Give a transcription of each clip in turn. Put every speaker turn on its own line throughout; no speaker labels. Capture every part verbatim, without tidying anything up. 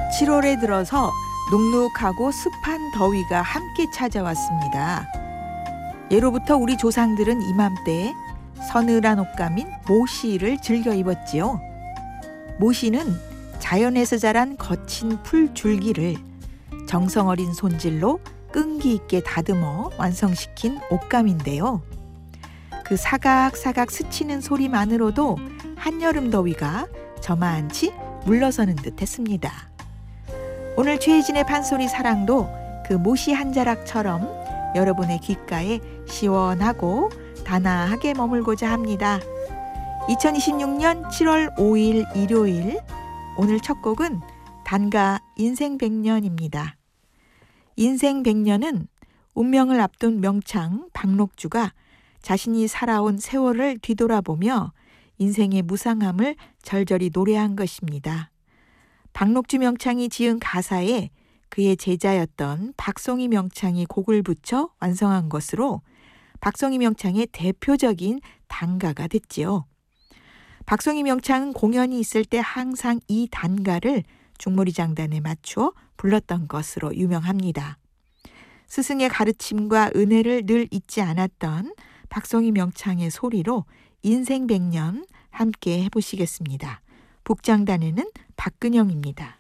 칠월에 들어서 눅눅하고 습한 더위가 함께 찾아왔습니다. 예로부터 우리 조상들은 이맘때 서늘한 옷감인 모시를 즐겨 입었지요. 모시는 자연에서 자란 거친 풀 줄기를 정성 어린 손질로 끈기 있게 다듬어 완성시킨 옷감인데요. 그 사각사각 스치는 소리만으로도 한여름 더위가 저만치 물러서는 듯 했습니다. 오늘 최혜진의 판소리 사랑도 그 모시 한 자락처럼 여러분의 귓가에 시원하고 단아하게 머물고자 합니다. 이천이십육 년 칠월 오일 일요일, 오늘 첫 곡은 단가 인생 백 년입니다. 인생 백 년은 운명을 앞둔 명창 박록주가 자신이 살아온 세월을 뒤돌아보며 인생의 무상함을 절절히 노래한 것입니다. 박록주 명창이 지은 가사에 그의 제자였던 박송이 명창이 곡을 붙여 완성한 것으로 박송이 명창의 대표적인 단가가 됐지요. 박송이 명창은 공연이 있을 때 항상 이 단가를 중몰이 장단에 맞추어 불렀던 것으로 유명합니다. 스승의 가르침과 은혜를 늘 잊지 않았던 박송이 명창의 소리로 인생 백 년 함께 해보시겠습니다. 북장단에는 박근영입니다.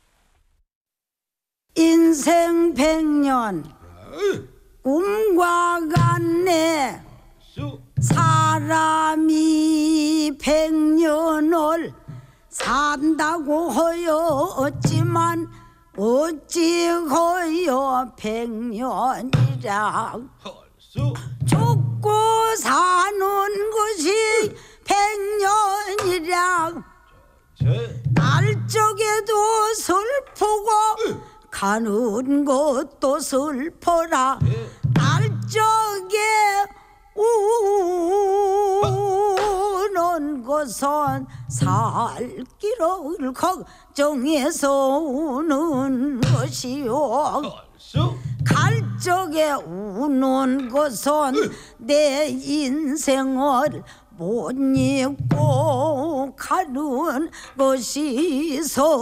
인생 백 년 꿈과 같네. 사람이 백 년을 산다고 하였지만 어찌 거여 백 년이라 죽고 사는 것이 백 년이라 날적에도 슬프고 가는 것도 슬퍼라. 날적에 우는 것은 살 길을 걱정해서 우는 것이요, 갈 적에 우는 것은 내 인생을 못 잊고 가는 것이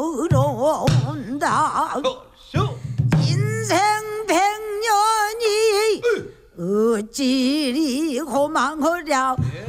서러운다. 인생 백 년이 어찌리 고망하랴.